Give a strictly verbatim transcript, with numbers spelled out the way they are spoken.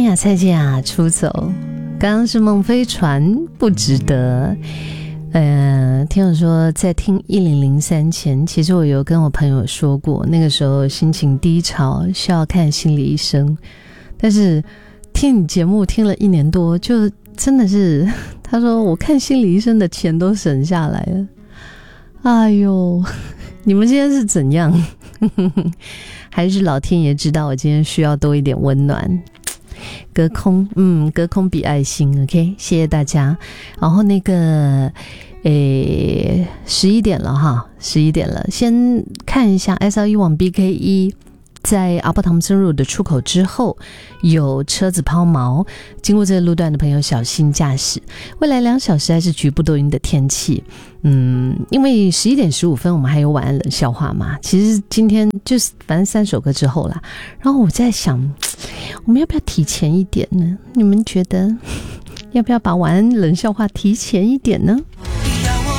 呀蔡健雅出走，刚刚是梦飞船，不值得。呃，听我说，在听一零零三前，其实我有跟我朋友说过，那个时候心情低潮，需要看心理医生。但是听你节目听了一年多，就真的是，他说我看心理医生的钱都省下来了。哎呦，你们今天是怎样？还是老天爷知道我今天需要多一点温暖？隔空，嗯，隔空比爱心 ，OK， 谢谢大家。然后那个，诶，十一点了哈，十一点了，先看一下 S L 一往 B K 一。在阿波唐森路的出口之后有车子抛锚，经过这个路段的朋友小心驾驶。未来两小时还是局部多云的天气。嗯，因为十一点十五分我们还有晚安冷笑话嘛，其实今天就是反正三首歌之后啦。然后我在想，我们要不要提前一点呢？你们觉得要不要把晚安冷笑话提前一点呢？